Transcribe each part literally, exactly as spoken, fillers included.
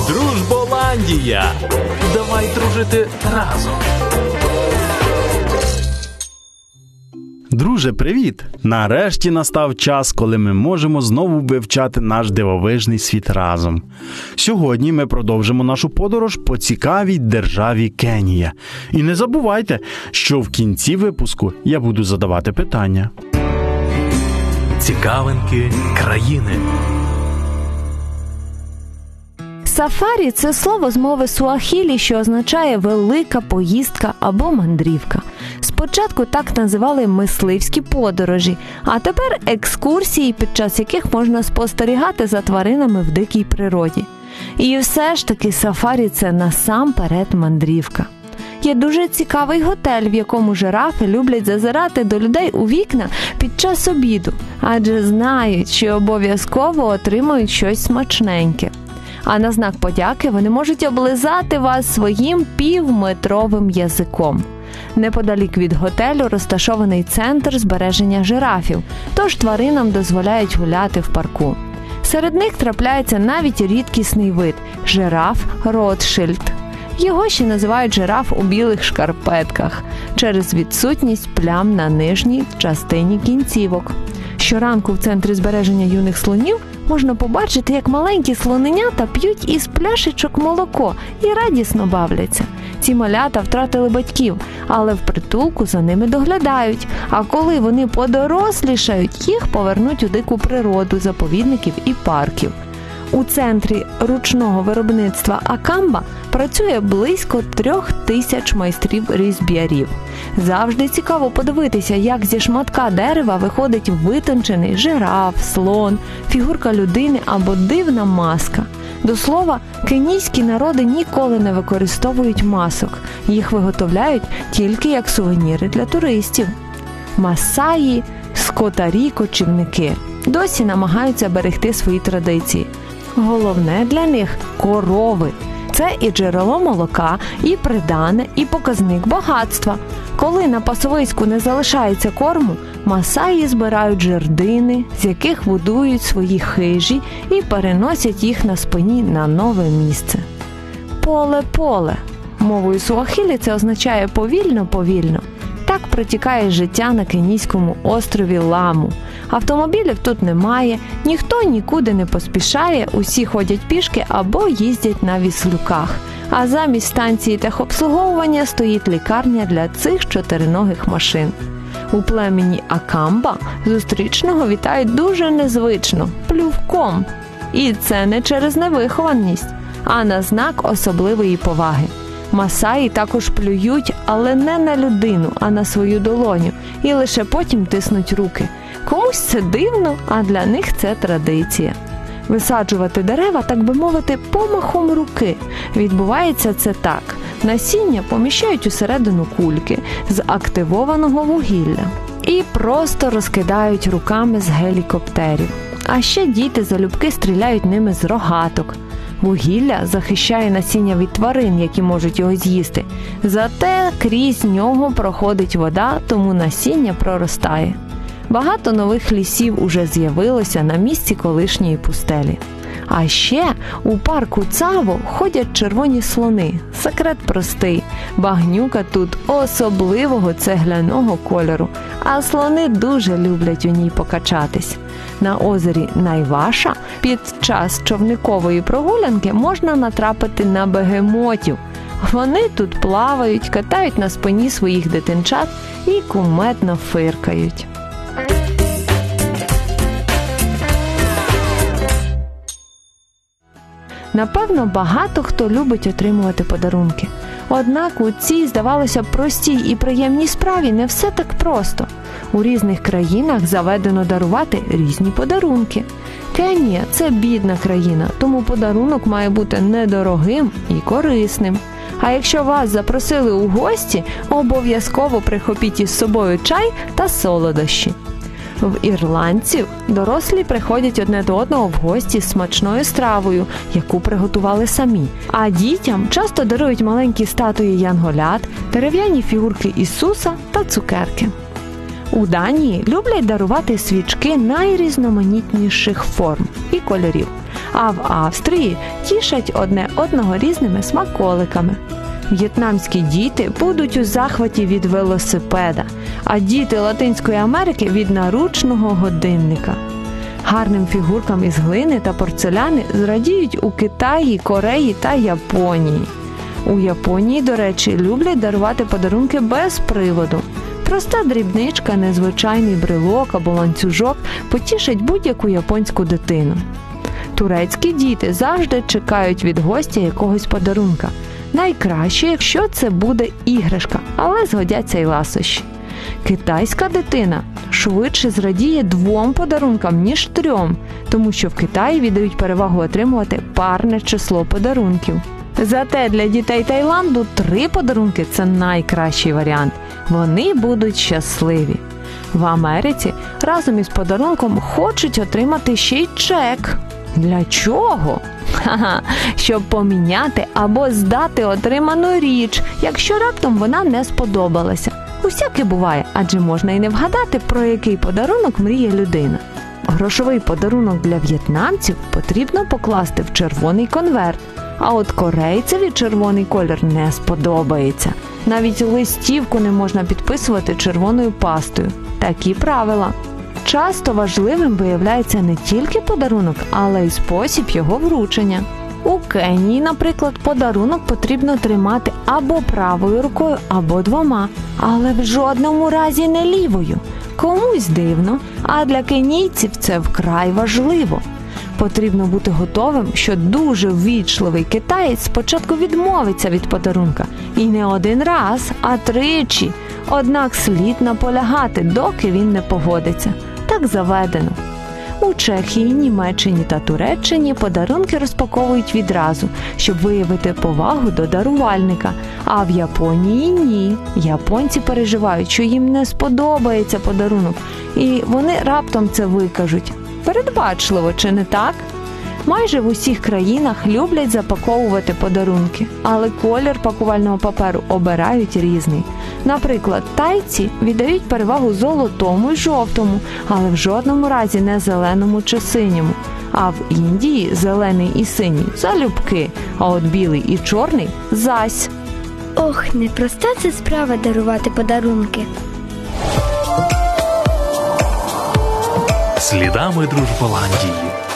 Дружболандія! Давай дружити разом! Друже, привіт! Нарешті настав час, коли ми можемо знову вивчати наш дивовижний світ разом. Сьогодні ми продовжимо нашу подорож по цікавій державі Кенія. І не забувайте, що в кінці випуску я буду задавати питання. Цікавинки країни. Сафарі – це слово з мови суахілі, що означає «велика поїздка» або «мандрівка». Спочатку так називали мисливські подорожі, а тепер екскурсії, під час яких можна спостерігати за тваринами в дикій природі. І все ж таки сафарі – це насамперед мандрівка. Є дуже цікавий готель, в якому жирафи люблять зазирати до людей у вікна під час обіду, адже знають, що обов'язково отримають щось смачненьке. А на знак подяки вони можуть облизати вас своїм півметровим язиком. Неподалік від готелю розташований центр збереження жирафів, тож тваринам дозволяють гуляти в парку. Серед них трапляється навіть рідкісний вид – жираф Ротшильд. Його ще називають жираф у білих шкарпетках через відсутність плям на нижній частині кінцівок. Щоранку в центрі збереження юних слонів можна побачити, як маленькі слоненята п'ють із пляшечок молоко і радісно бавляться. Ці малята втратили батьків, але в притулку за ними доглядають, а коли вони подорослішають, їх повернуть у дику природу заповідників і парків. У центрі ручного виробництва Акамба працює близько трьох тисяч майстрів-різьбярів. Завжди цікаво подивитися, як зі шматка дерева виходить витончений жираф, слон, фігурка людини або дивна маска. До слова, кенійські народи ніколи не використовують масок. Їх виготовляють тільки як сувеніри для туристів. Масаї, скотарі-кочівники досі намагаються берегти свої традиції. Головне для них – корови. Це і джерело молока, і придане, і показник багатства. Коли на пасовиську не залишається корму, масаї збирають жердини, з яких будують свої хижі і переносять їх на спині на нове місце. Поле-поле. Мовою суахілі це означає «повільно-повільно». Так протікає життя на кенійському острові Ламу. Автомобілів тут немає, ніхто нікуди не поспішає, усі ходять пішки або їздять на віслюках. А замість станції техобслуговування стоїть лікарня для цих чотириногих машин. У племені Акамба зустрічного вітають дуже незвично – плювком. І це не через невихованість, а на знак особливої поваги. Масаї також плюють, але не на людину, а на свою долоню, і лише потім тиснуть руки. Комусь це дивно, а для них це традиція. Висаджувати дерева, так би мовити, помахом руки. Відбувається це так. Насіння поміщають усередину кульки з активованого вугілля і просто розкидають руками з гелікоптерів. А ще діти залюбки стріляють ними з рогаток. Вугілля захищає насіння від тварин, які можуть його з'їсти. Зате крізь нього проходить вода, тому насіння проростає. Багато нових лісів уже з'явилося на місці колишньої пустелі. А ще у парку Цаво ходять червоні слони. Секрет простий. Багнюка тут особливого цегляного кольору, а слони дуже люблять у ній покачатись. На озері Найваша під час човникової прогулянки можна натрапити на бегемотів. Вони тут плавають, катають на спині своїх дитинчат і кумедно фиркають. Напевно, багато хто любить отримувати подарунки. Однак у цій, здавалося б, простій і приємній справі не все так просто. У різних країнах заведено дарувати різні подарунки. Кенія – це бідна країна, тому подарунок має бути недорогим і корисним. А якщо вас запросили у гості, обов'язково прихопіть із собою чай та солодощі. В ірландців дорослі приходять одне до одного в гості з смачною стравою, яку приготували самі. А дітям часто дарують маленькі статуї янголят, дерев'яні фігурки Ісуса та цукерки. У Данії люблять дарувати свічки найрізноманітніших форм і кольорів, а в Австрії тішать одне одного різними смаколиками. В'єтнамські діти будуть у захваті від велосипеда, а діти Латинської Америки – від наручного годинника. Гарним фігуркам із глини та порцеляни зрадіють у Китаї, Кореї та Японії. У Японії, до речі, люблять дарувати подарунки без приводу. Проста дрібничка, незвичайний брелок або ланцюжок потішить будь-яку японську дитину. Турецькі діти завжди чекають від гостя якогось подарунка. Найкраще, якщо це буде іграшка, але згодяться й ласощі. Китайська дитина швидше зрадіє двом подарункам, ніж трьом, тому що в Китаї віддають перевагу отримувати парне число подарунків. Зате для дітей Таїланду три подарунки – це найкращий варіант. Вони будуть щасливі. В Америці разом із подарунком хочуть отримати ще й чек. Для чого? Ха-ха, щоб поміняти або здати отриману річ, якщо раптом вона не сподобалася. Усяке буває, адже можна і не вгадати, про який подарунок мріє людина. Грошовий подарунок для в'єтнамців потрібно покласти в червоний конверт, а от корейцеві червоний колір не сподобається. Навіть листівку не можна підписувати червоною пастою. Такі правила. Часто важливим виявляється не тільки подарунок, але й спосіб його вручення. У Кенії, наприклад, подарунок потрібно тримати або правою рукою, або двома, але в жодному разі не лівою. Комусь дивно, а для кенійців це вкрай важливо. Потрібно бути готовим, що дуже ввічливий китаєць спочатку відмовиться від подарунка. І не один раз, а тричі. Однак слід наполягати, доки він не погодиться. Так заведено. У Чехії, Німеччині та Туреччині подарунки розпаковують відразу, щоб виявити повагу до дарувальника. А в Японії – ні. Японці переживають, що їм не сподобається подарунок. І вони раптом це викажуть. Передбачливо, чи не так? Майже в усіх країнах люблять запаковувати подарунки, але колір пакувального паперу обирають різний. Наприклад, тайці віддають перевагу золотому й жовтому, але в жодному разі не зеленому чи синьому. А в Індії зелений і синій – залюбки, а от білий і чорний – зась. Ох, непроста це справа дарувати подарунки. Слідами Дружболандії.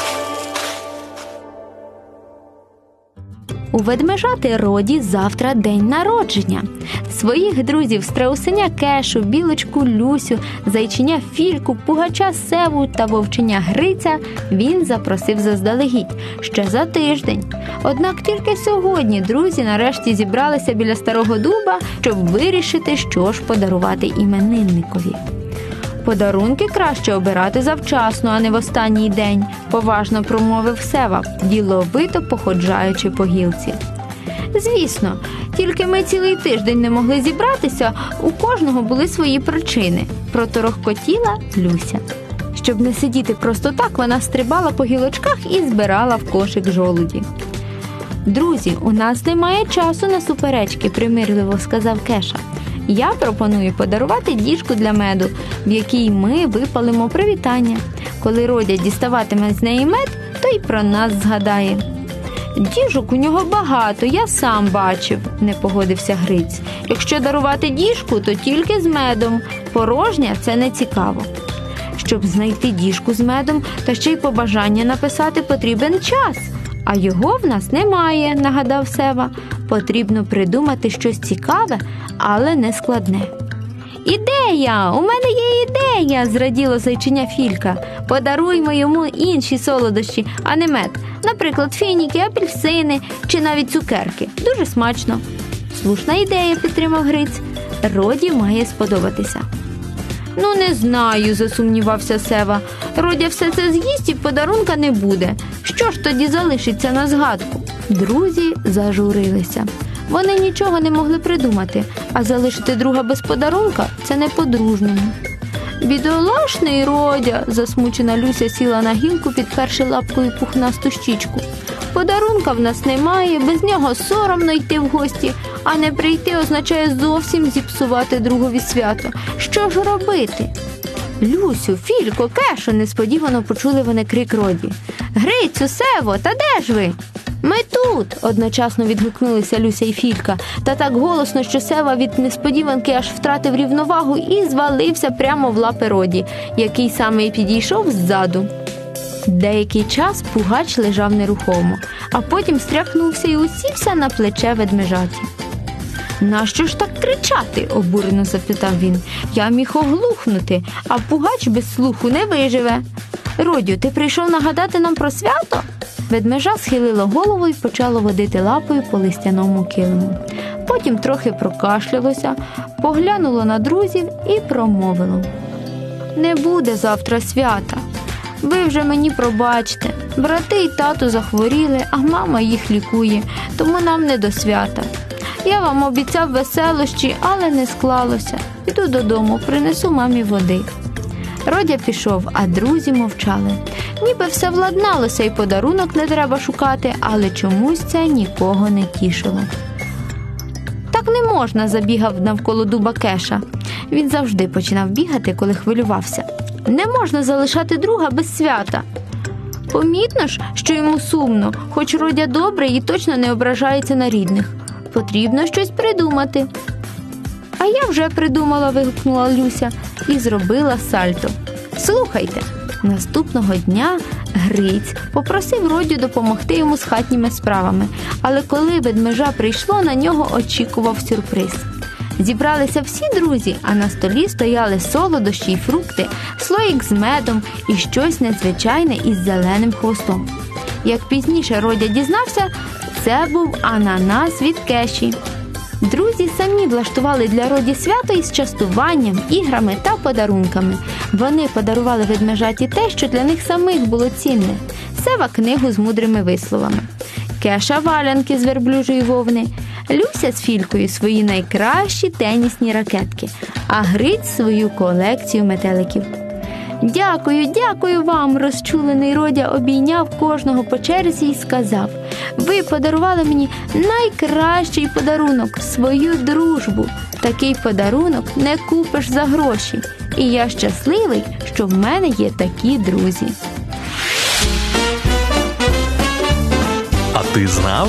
У ведмежати Роді завтра день народження. Своїх друзів страусеня Кешу, білочку Люсю, зайчиня Фільку, пугача Севу та вовченя Гриця він запросив заздалегідь, ще за тиждень. Однак тільки сьогодні друзі нарешті зібралися біля старого дуба, щоб вирішити, що ж подарувати іменинникові. Подарунки краще обирати завчасно, а не в останній день, поважно промовив Сева, діловито походжаючи по гілці. Звісно, тільки ми цілий тиждень не могли зібратися, у кожного були свої причини, проторохкотіла Люся. Щоб не сидіти просто так, вона стрибала по гілочках і збирала в кошик жолуді. «Друзі, у нас немає часу на суперечки», – примирливо сказав Кеша. «Я пропоную подарувати діжку для меду, в якій ми випалимо привітання. Коли Родя діставатиме з неї мед, то й про нас згадає». «Діжок у нього багато, я сам бачив», – не погодився Гриць. «Якщо дарувати діжку, то тільки з медом. Порожня – це не цікаво». «Щоб знайти діжку з медом та ще й побажання написати, потрібен час. А його в нас немає», – нагадав Сева. «Потрібно придумати щось цікаве, але не складне». «Ідея! У мене є ідея!» – зраділо зайчиня Філька. «Подаруймо йому інші солодощі, а не мед. Наприклад, фініки, апельсини чи навіть цукерки. Дуже смачно». «Слушна ідея», – підтримав Гриць. «Роді має сподобатися». «Ну, не знаю», – засумнівався Сева. «Родя все це з'їсть і подарунка не буде. Що ж тоді залишиться на згадку?» Друзі зажурилися. Вони нічого не могли придумати, а залишити друга без подарунка – це не по-дружньому. «Бідолашний Родя!» – засмучена Люся сіла на гілку, підперши лапкою пухнасту щічку. «Подарунка в нас немає, без нього соромно йти в гості, а не прийти означає зовсім зіпсувати другові свято. Що ж робити?» «Люсю, Філько, Кешо!» – несподівано почули вони крик Роді. «Грицю, Сево, та де ж ви?» «Ми тут!» – одночасно відгукнулися Люся і Філька, та так голосно, що Сева від несподіванки аж втратив рівновагу і звалився прямо в лапи Роді, який саме й підійшов ззаду. Деякий час Пугач лежав нерухомо, а потім стряхнувся і усівся на плече ведмежаті. «Нащо ж так кричати?» – обурено запитав він. «Я міг оглухнути, а Пугач без слуху не виживе. Родю, ти прийшов нагадати нам про свято?» Ведмежа схилило голову і почало водити лапою по листяному килиму. Потім трохи прокашлялося, поглянуло на друзів і промовило. «Не буде завтра свята. Ви вже мені пробачте. Брати і тато захворіли, а мама їх лікує, тому нам не до свята. Я вам обіцяв веселощі, але не склалося. Піду додому, принесу мамі води». Родя пішов, а друзі мовчали. Ніби все владналося і подарунок не треба шукати, але чомусь це нікого не тішило. «Так не можна», – забігав навколо дуба Кеша. Він завжди починав бігати, коли хвилювався. «Не можна залишати друга без свята». Помітно ж, що йому сумно, хоч Родя добрий і точно не ображається на рідних. Потрібно щось придумати. «А я вже придумала», – вигукнула Люся і зробила сальто. «Слухайте». Наступного дня Гриць попросив Родю допомогти йому з хатніми справами, але коли ведмежа прийшло, на нього очікував сюрприз. Зібралися всі друзі, а на столі стояли солодощі й фрукти, слоїк з медом і щось незвичайне із зеленим хвостом. Як пізніше Родя дізнався, це був ананас від Кеші. Друзі самі влаштували для Роді свято із частуванням, іграми та подарунками. Вони подарували ведмежаті те, що для них самих було цінне. Сева книгу з мудрими висловами, Кеша валянки з верблюжої вовни, Люся з Фількою свої найкращі тенісні ракетки, а Гриць свою колекцію метеликів. «Дякую, дякую вам!» – розчулений Родя обійняв кожного по черзі і сказав. «Ви подарували мені найкращий подарунок – свою дружбу. Такий подарунок не купиш за гроші. І я щасливий, що в мене є такі друзі». А ти знав?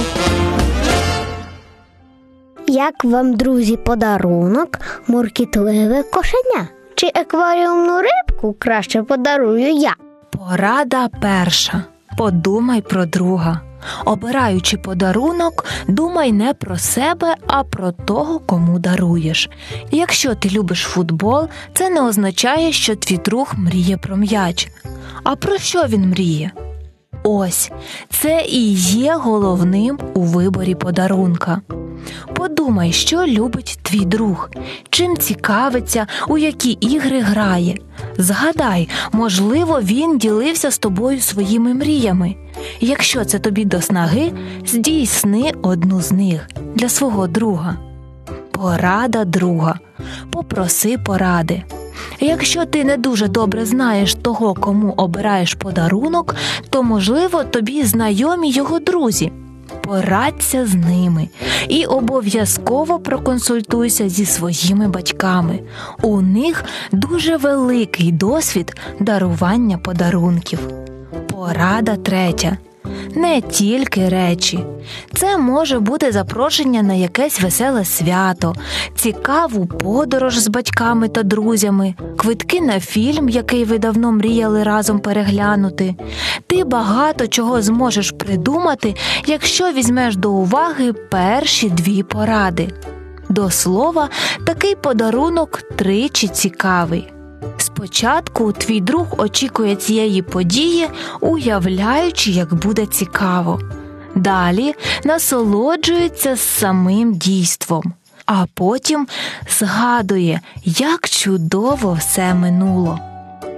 Як вам, друзі, подарунок муркітливе кошеня? Чи акваріумну рибку краще подарую я? Порада перша. Подумай про друга. Обираючи подарунок, думай не про себе, а про того, кому даруєш. Якщо ти любиш футбол, це не означає, що твій друг мріє про м'яч. А про що він мріє? Ось, це і є головним у виборі подарунка. Подумай, що любить твій друг, чим цікавиться, у які ігри грає. Згадай, можливо, він ділився з тобою своїми мріями. Якщо це тобі до снаги, здійсни одну з них для свого друга. Порада друга. Попроси поради. Якщо ти не дуже добре знаєш того, кому обираєш подарунок, то, можливо, тобі знайомі його друзі. Порадься з ними і обов'язково проконсультуйся зі своїми батьками. У них дуже великий досвід дарування подарунків. Порада третя. Не тільки речі. Це може бути запрошення на якесь веселе свято, цікаву подорож з батьками та друзями, квитки на фільм, який ви давно мріяли разом переглянути. Ти багато чого зможеш придумати, якщо візьмеш до уваги перші дві поради. До слова, такий подарунок тричі цікавий. Спочатку твій друг очікує цієї події, уявляючи, як буде цікаво. Далі насолоджується самим дійством, а потім згадує, як чудово все минуло.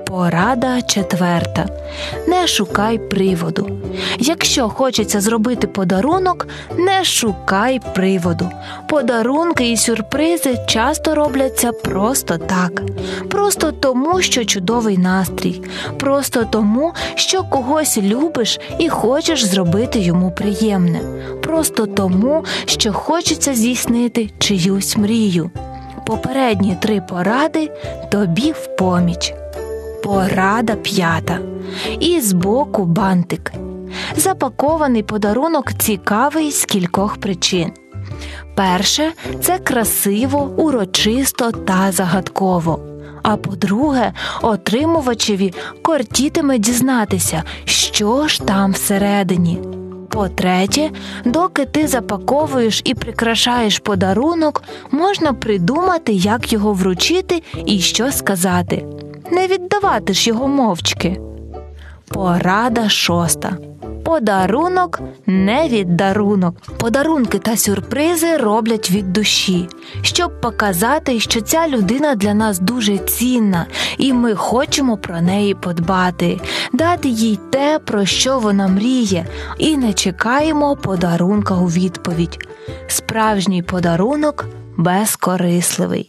Порада четверта. Не шукай приводу. Якщо хочеться зробити подарунок, не шукай приводу. Подарунки і сюрпризи часто робляться просто так. Просто тому, що чудовий настрій. Просто тому, що когось любиш і хочеш зробити йому приємне. Просто тому, що хочеться здійснити чиюсь мрію. Попередні три поради тобі в поміч. Порада п'ята. І збоку бантик. Запакований подарунок цікавий з кількох причин. Перше – це красиво, урочисто та загадково. А по-друге, отримувачеві кортітиме дізнатися, що ж там всередині. По-третє, доки ти запаковуєш і прикрашаєш подарунок, можна придумати, як його вручити і що сказати. Не віддавати ж його мовчки. Порада шоста. Подарунок не віддарунок. Подарунки та сюрпризи роблять від душі, щоб показати, що ця людина для нас дуже цінна, і ми хочемо про неї подбати, дати їй те, про що вона мріє, і не чекаємо подарунка у відповідь. Справжній подарунок безкорисливий.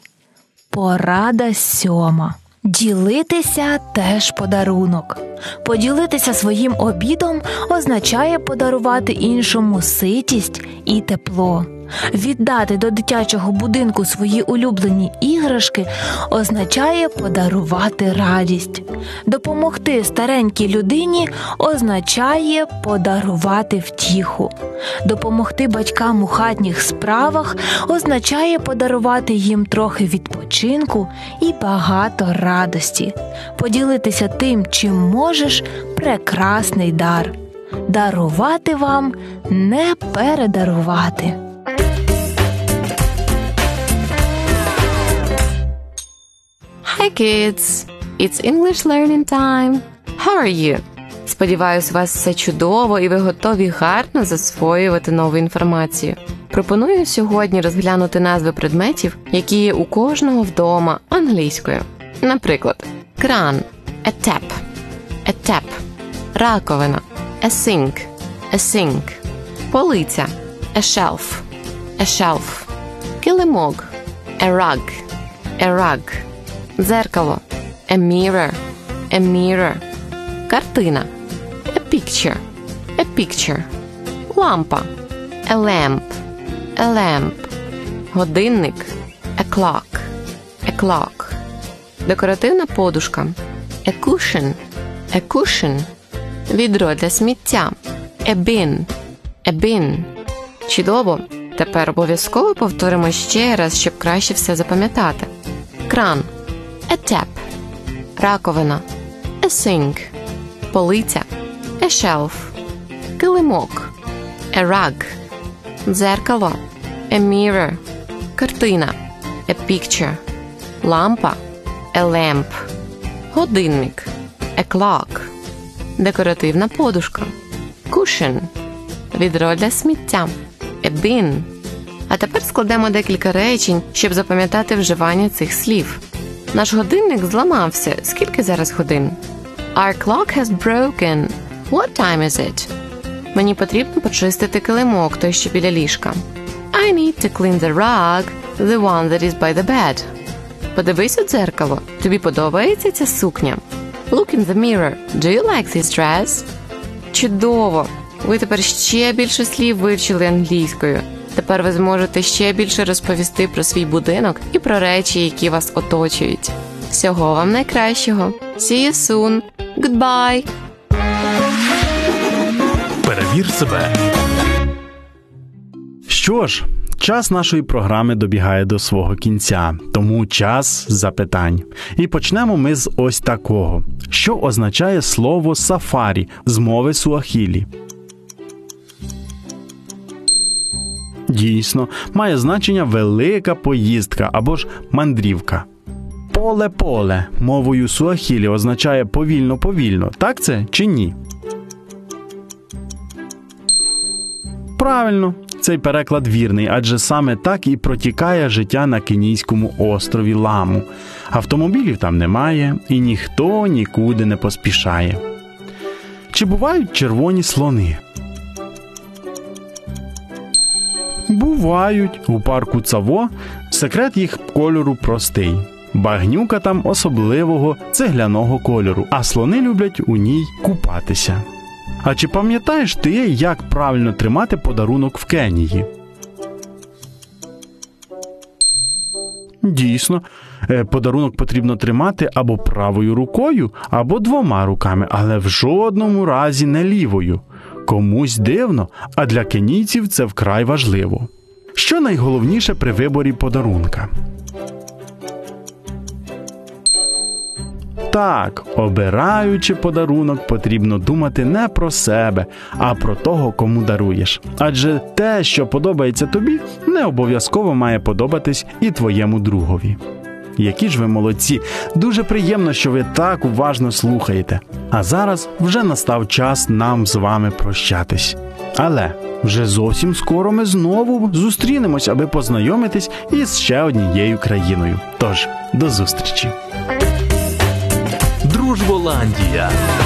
Порада сьома. Ділитися теж подарунок. Поділитися своїм обідом означає подарувати іншому ситість і тепло. Віддати до дитячого будинку свої улюблені іграшки означає подарувати радість. Допомогти старенькій людині означає подарувати втіху. Допомогти батькам у хатніх справах означає подарувати їм трохи відпочинку і багато радості. Поділитися тим, чим можеш – прекрасний дар. Дарувати вам – не передарувати. Hi kids! It's English learning time! How are you? Сподіваюсь, у вас все чудово і ви готові гарно засвоювати нову інформацію. Пропоную сьогодні розглянути назви предметів, які є у кожного вдома англійською. Наприклад, кран – a tap, a tap, раковина – a sink, a sink, полиця – a shelf, a shelf, килимок – a rug, a rug, дзеркало – a mirror, a mirror, картина – a picture, a picture, лампа – a lamp, a lamp, годинник – a clock, a clock, декоративна подушка – a cushion, a cushion, відро для сміття – a bin, a bin. Чудово! Тепер обов'язково повторимо ще раз, щоб краще все запам'ятати. Кран – a tap, раковина – a sink, полиця – a shelf, килимок – a rug, дзеркало – a mirror, картина – a picture, лампа – a lamp, годинник – a clock, декоративна подушка – cushion, відро для сміття – a bin. А тепер складемо декілька речень, щоб запам'ятати вживання цих слів. Наш годинник зламався. Скільки зараз годин? Our clock has broken. What time is it? Мені потрібно почистити килимок, той, що біля ліжка. I need to clean the rug, the one that is by the bed. Подивись у дзеркало. Тобі подобається ця сукня? Look in the mirror. Do you like this dress? Чудово! Ви тепер ще більше слів вивчили англійською. Тепер ви зможете ще більше розповісти про свій будинок і про речі, які вас оточують. Всього вам найкращого. See you soon. Goodbye. Перевір себе. Що ж, час нашої програми добігає до свого кінця, тому час запитань. І почнемо ми з ось такого. Що означає слово «сафарі» з мови суахілі? Дійсно, має значення «велика поїздка» або ж «мандрівка». Поле-поле мовою суахілі означає «повільно-повільно». Так це чи ні? Правильно, цей переклад вірний, адже саме так і протікає життя на кенійському острові Ламу. Автомобілів там немає, і ніхто нікуди не поспішає. Чи бувають червоні слони? Бувають. У парку Цаво секрет їх кольору простий. Багнюка там особливого цегляного кольору, а слони люблять у ній купатися. А чи пам'ятаєш ти, як правильно тримати подарунок в Кенії? Дійсно, подарунок потрібно тримати або правою рукою, або двома руками, але в жодному разі не лівою. Комусь дивно, а для кенійців це вкрай важливо. Що найголовніше при виборі подарунка? Так, обираючи подарунок, потрібно думати не про себе, а про того, кому даруєш. Адже те, що подобається тобі, не обов'язково має подобатись і твоєму другові. Які ж ви молодці! Дуже приємно, що ви так уважно слухаєте. А зараз вже настав час нам з вами прощатись. Але вже зовсім скоро ми знову зустрінемось, аби познайомитись із ще однією країною. Тож, до зустрічі! Дружболандія.